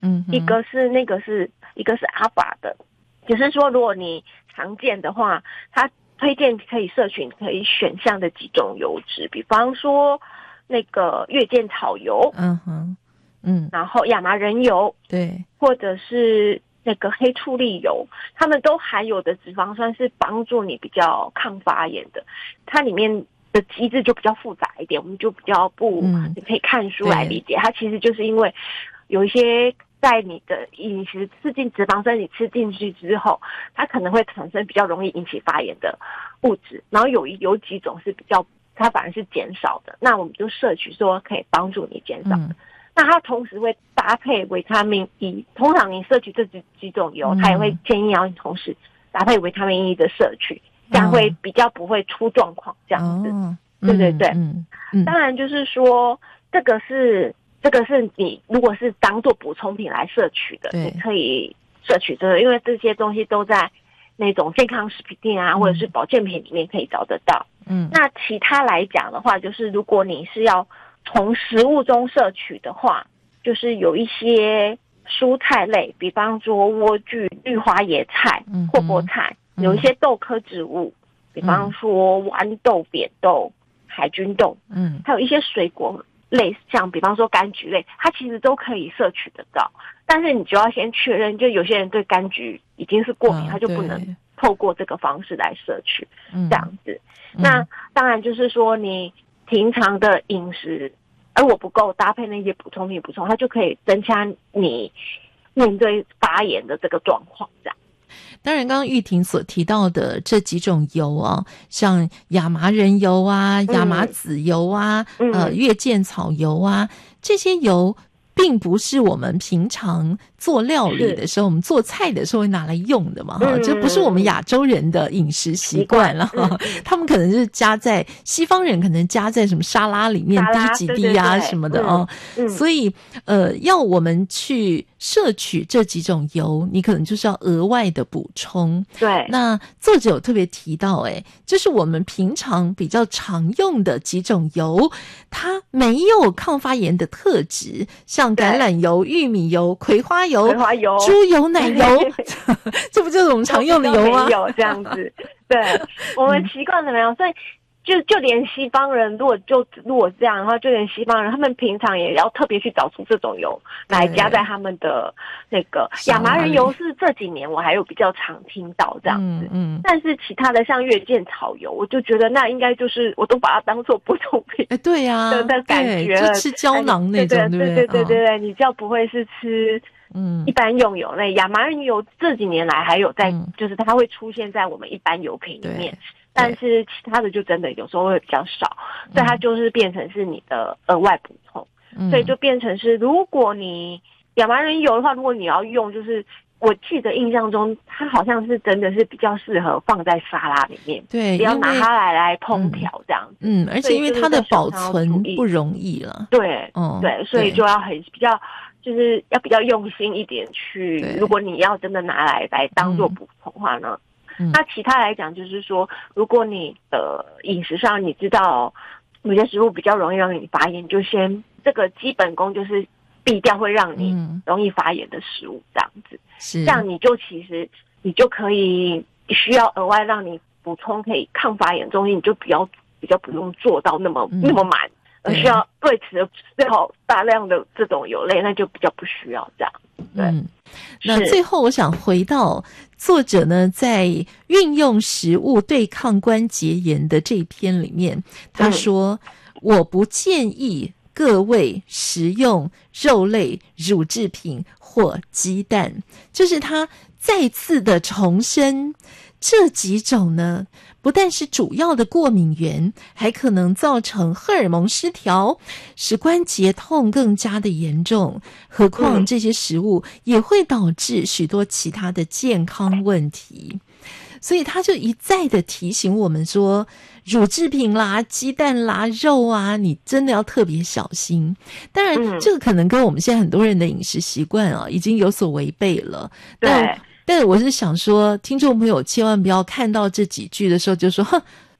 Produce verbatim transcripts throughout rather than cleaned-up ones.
嗯，一个是那个是一个是阿法的，只是说如果你常见的话，它推荐可以摄取可以选项的几种油脂，比方说那个月见草油， 嗯哼，嗯， 然后亚麻仁油， 对， 或者是那个黑醋栗油，它们都含有的脂肪酸是帮助你比较抗发炎的，它里面的机制就比较复杂一点，我们就比较不， 嗯， 你可以看书来理解，它其实就是因为有一些在你的饮食刺激脂肪酸你吃进去之后，它可能会产生比较容易引起发炎的物质，然后有有几种是比较它反而是减少的，那我们就摄取说可以帮助你减少的。嗯，那它同时会搭配维他命 E， 通常你摄取这几几种油，它也会建议要同时搭配维他命 E 的摄取，这样会比较不会出状况，这样子。哦，对对对，嗯嗯，当然就是说这个是这个是你如果是当做补充品来摄取的，你可以摄取这个，因为这些东西都在那种健康食品店啊，或者是保健品里面可以找得到。嗯，那其他来讲的话，就是如果你是要从食物中摄取的话，就是有一些蔬菜类，比方说莴苣、绿花野菜、霍菠菜，嗯，有一些豆科植物，比方说豌豆、扁豆、海军豆，嗯，还有一些水果类，像比方说柑橘类，它其实都可以摄取得到。但是你就要先确认，就有些人对柑橘已经是过敏，他就不能透过这个方式来摄取，嗯，这样子。那当然就是说你平常的饮食，而我不够搭配那些补充品补充，它就可以增加你面对发炎的这个状况，这样。 当然刚刚玉婷所提到的这几种油啊，像亚麻仁油啊、亚麻籽油啊、嗯、呃月见草油啊，这些油并不是我们平常做料理的时候，我们做菜的时候会拿来用的嘛，哈、嗯，这不是我们亚洲人的饮食习惯了，嗯、他们可能是加在西方人可能加在什么沙拉里面滴几滴啊什么的哦，嗯嗯、所以呃，要我们去摄取这几种油，你可能就是要额外的补充。 对， 那作者有特别提到，哎，就是我们平常比较常用的几种油，它没有抗发炎的特质，像橄榄油、玉米油、葵花油、 葵花油、 猪油、奶油，这不就是我们常用的油吗？ 有这样子，对，我们习惯怎么样？所以就就连西方人，如果就如果这样的话，就连西方人，他们平常也要特别去找出这种油来加在他们的那个亚麻仁油。是这几年我还有比较常听到这样子，嗯，嗯但是其他的像月见草油，我就觉得那应该就是我都把它当做补充品， 哎，对呀、啊， 的感觉了， 就吃胶囊那种， 对对对对对对，你就不会是吃。嗯，一般用油类亚麻仁油这几年来还有在，嗯、就是它会出现在我们一般油品里面，但是其他的就真的有时候会比较少，所以它就是变成是你的额外补充，嗯、所以就变成是如果你亚麻仁油的话，如果你要用，就是我记得印象中它好像是真的是比较适合放在沙拉里面， 对， 不要拿它来来烹调这样子， 嗯，而且因为它的保存不容易了， 对，嗯，对，所以就要很比较。就是要比较用心一点去，如果你要真的拿来来当做补充的话呢，嗯、那其他来讲就是说，如果你的饮食上你知道有些食物比较容易让你发炎，就先这个基本功就是避掉会让你容易发炎的食物，这样子， 是、嗯、 这样你就其实你就可以需要额外让你补充可以抗发炎的东西，你就比较比较不用做到那么、嗯、那么满。而需要对此的最好大量的这种油类，那就比较不需要这样。对， 嗯，那最后我想回到作者呢，在运用食物对抗关节炎的这一篇里面，他说：“嗯、我不建议各位食用肉类、乳制品或鸡蛋。”这是他再次的重申，这几种呢。不但是主要的过敏源，还可能造成荷尔蒙失调，使关节痛更加的严重。何况这些食物也会导致许多其他的健康问题。所以他就一再的提醒我们说，乳制品啦、鸡蛋啦、肉啊，你真的要特别小心。当然，这个可能跟我们现在很多人的饮食习惯啊，已经有所违背了。 对。 但我是想说，听众朋友千万不要看到这几句的时候就说，哼，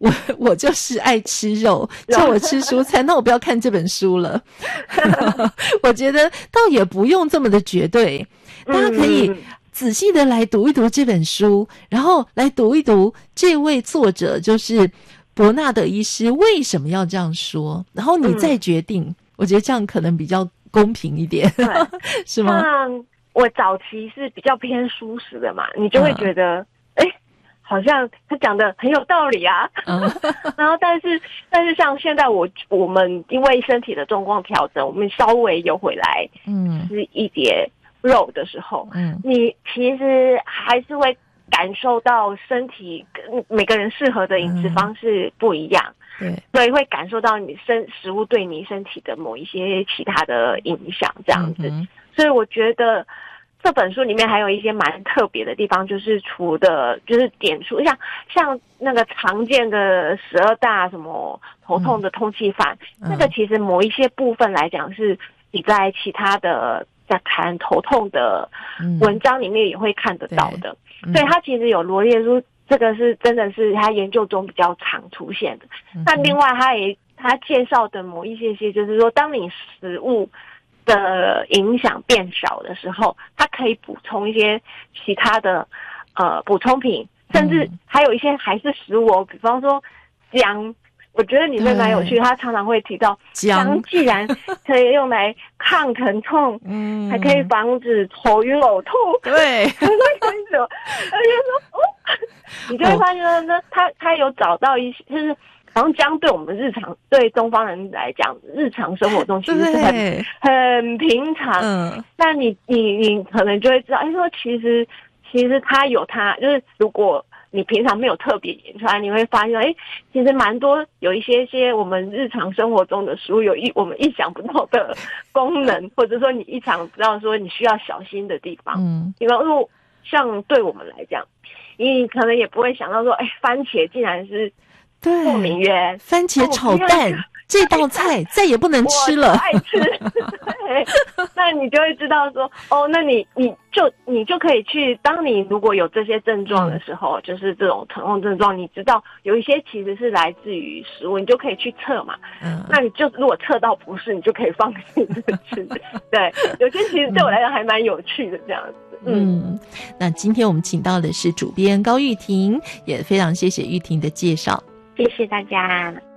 我我就是爱吃肉，叫我吃蔬菜，那我不要看这本书了。我觉得倒也不用这么的绝对，大家可以仔细的来读一读这本书，然后来读一读这位作者就是伯纳德医师为什么要这样说，然后你再决定。嗯、我觉得这样可能比较公平一点，是吗？ 像我早期是比较偏蔬食的嘛，你就会觉得，哎、嗯，好像他讲的很有道理啊。嗯、然后，但是，但是像现在我我们因为身体的状况调整，我们稍微有回来，嗯，吃一碟肉的时候，嗯，你其实还是会感受到身体跟每个人适合的饮食方式不一样。对，所以会感受到你身食物对你身体的某一些其他的影响，这样子。嗯、所以我觉得这本书里面还有一些蛮特别的地方，就是除了就是点出像像那个常见的十二大什么头痛的通气法，嗯、那个其实某一些部分来讲是你在其他的在谈头痛的文章里面也会看得到的。嗯、所以它其实有罗列出。这个是真的是他研究中比较常出现的。那、嗯、另外他也他介绍的某一些些，就是说，当你食物的影响变小的时候，它可以补充一些其他的呃补充品，甚至还有一些还是食物哦，比方说姜。我觉得里面蛮有趣，他常常会提到姜，既然可以用来抗疼痛，嗯，还可以防止头晕呕吐， 对， 而且说哦，你就会发现呢，他他有找到一些，就是好像姜对我们日常对东方人来讲，日常生活中其实是很很平常，嗯，那你你你可能就会知道，哎，说其实其实他有他，就是如果。你平常没有特别研出来，你会发现，哎，其实蛮多有一些些我们日常生活中的食物有意我们意想不到的功能，或者说你意想不到说你需要小心的地方。嗯，比方说像对我们来讲，你可能也不会想到说，哎，番茄竟然是过敏源， 番茄炒蛋。这道菜再也不能吃了， 我爱吃。对，那你就会知道说，哦，那你你就你就可以去，当你如果有这些症状的时候，嗯、就是这种疼痛症状，你知道有一些其实是来自于食物，你就可以去测嘛。嗯，那你就如果测到不是，你就可以放弃吃。对，有些其实对我来讲还蛮有趣的这样子。嗯， 嗯那今天我们请到的是主编高玉婷，也非常谢谢玉婷的介绍， 谢谢大家。